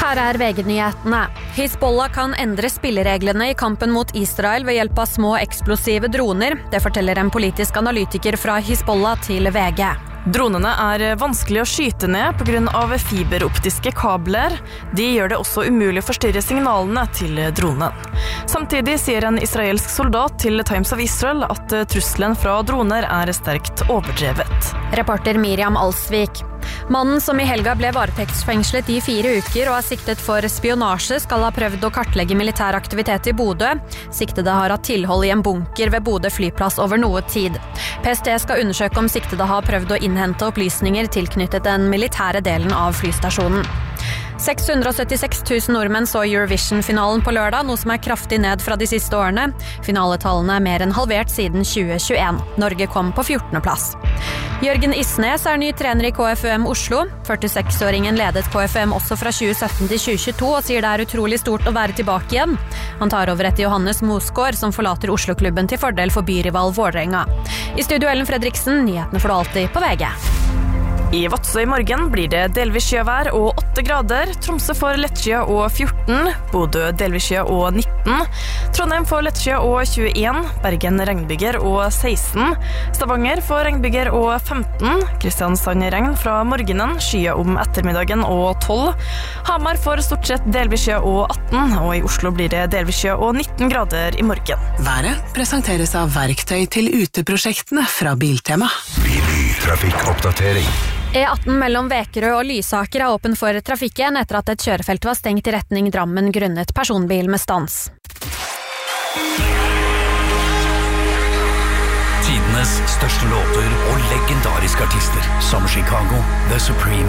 Her VG-nyhetene. Hizbollah kan endre spillereglene I kampen mot Israel ved hjelp av små eksplosive droner. Det forteller en politisk analytiker fra Hizbollah til VG. Dronene vanskelig å skyte ned på grunn av fiberoptiske kabler. De gjør det også umulig å forstyrre signalene til dronen. Samtidig sier en israelsk soldat til Times of Israel at trusselen fra droner sterkt overdrevet. Reporter Miriam Alsvik. Mannen som I helga ble varetektsfengslet I 4 uker og siktet for spionasje skal ha prøvd å kartlegge militær aktivitet I Bodø. Siktede har hatt tilhold I en bunker ved Bodø flyplass over noe tid. PST skal undersøke om siktede har prøvd å innhente opplysninger tilknyttet den militære delen av flystasjonen. 676 000 nordmenn så Eurovision-finalen på lørdag, noe som kraftig ned fra de siste årene. Finaletallene mer enn halvert siden 2021. Norge kom på 14. plass. Jørgen Isnes ny trener I KFUM Oslo. 46-åringen ledet KFUM også fra 2017 til 2022 og sier det utrolig stort å være tilbake igjen. Han tar over etter Johannes Mosgaard, som forlater Oslo-klubben til fordel for byrival Vålerenga. I studio Ellen Fredriksen, nyhetene får du alltid på VG. I Vadsø I morgen blir det delvis skyvær og 8 grader. Tromsø får lettskyet og 14. Bodø delvis skyet og 19. Trondheim får lettskyet og 21. Bergen regnbyger og 16. Stavanger får regnbyger og 15. Kristiansand regn fra morgenen, skyet om ettermiddagen og 12. Hamar får stort sett delvis skyet og 18. Og I Oslo blir det delvis skyet og 19 grader I morgen. Været presenteres av verktøy til uteprosjektene fra Biltema. Trafikkoppdatering. E18 mellom Vekerø og Lysaker åpen for trafikken etter at et kjørefelt var stengt I retning Drammen grunnet personbil med stans. Tidenes største låter og legendariske artister som Chicago, The Supreme